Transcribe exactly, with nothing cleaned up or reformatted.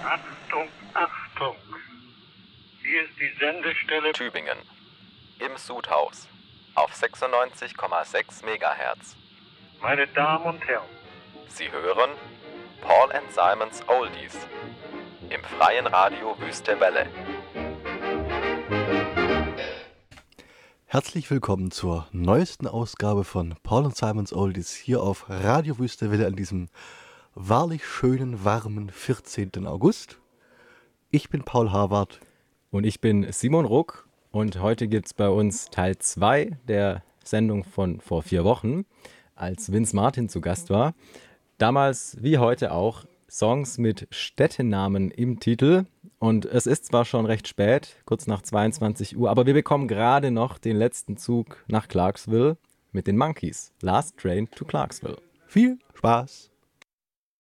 Achtung, Achtung. Hier ist die Sendestelle Tübingen. Im Sudhaus. Auf sechsundneunzig Komma sechs Megahertz. Meine Damen und Herren. Sie hören Paul and Simons Oldies. Im freien Radio Wüste Welle. Herzlich willkommen zur neuesten Ausgabe von Paul and Simons Oldies hier auf Radio Wüste Welle an diesem wahrlich schönen, warmen vierzehnten August. Ich bin Paul Harvard. Und ich bin Simon Ruck und heute gibt es bei uns Teil zwei der Sendung von vor vier Wochen, als Vince Martin zu Gast war. Damals wie heute auch Songs mit Städtenamen im Titel. Und es ist zwar schon recht spät, kurz nach zweiundzwanzig Uhr, aber wir bekommen gerade noch den letzten Zug nach Clarksville mit den Monkees. Last Train to Clarksville. Viel Spaß!